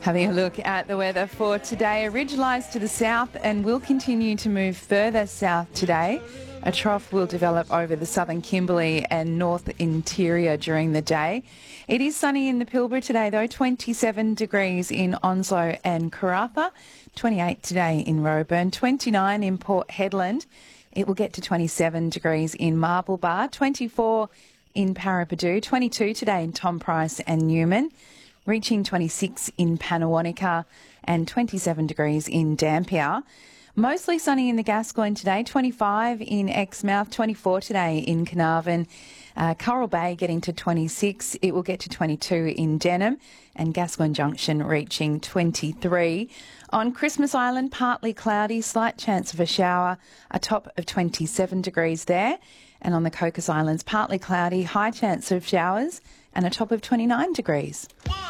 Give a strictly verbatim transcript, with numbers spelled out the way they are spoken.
Having a look at the weather for today, a ridge lies to the south and will continue to move further south today. A trough will develop over the southern Kimberley and north interior during the day. It is sunny in the Pilbara today though, twenty-seven degrees in Onslow and Karratha, twenty-eight today in Roebourne, twenty-nine in Port Hedland. It will get to twenty-seven degrees in Marble Bar, twenty-four in Parapadu, twenty-two today in Tom Price and Newman, reaching twenty-six in Pannawonica and twenty-seven degrees in Dampier. Mostly sunny in the Gascoyne today, twenty-five in Exmouth, twenty-four today in Carnarvon. Uh, Coral Bay getting to twenty-six. It will get to twenty-two in Denham and Gascoyne Junction reaching twenty-three. On Christmas Island, partly cloudy, slight chance of a shower, a top of twenty-seven degrees there. And on the Cocos Islands, partly cloudy, high chance of showers and a top of twenty-nine degrees.